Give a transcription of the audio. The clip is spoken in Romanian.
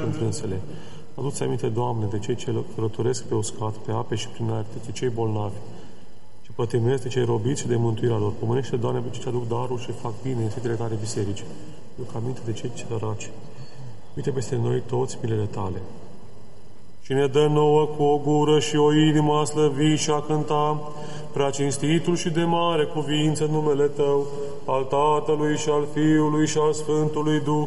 între însele. Adu-ți aminte, Doamne, de cei ce călătoresc pe uscat, pe ape și prin aer, de cei bolnavi, ce pătimesc de cei robiți și de mântuirea lor. Pomânește, Doamne, pe cei ce aduc daruri și fac bine în sfintele tale biserici. Duc aminte de cei ce săraci. Uite peste noi toți milele tale. Și ne dă nouă cu o gură și o inimă a slăvi și a cânta prea cinstitul și de mare cuvință numele Tău, al Tatălui și al Fiului și al Sfântului Duh,